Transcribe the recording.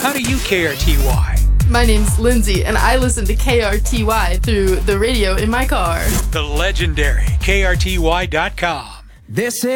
How do you KRTY? My name's Lindsay, and I listen to KRTY through the radio in my car. The legendary KRTY.com. This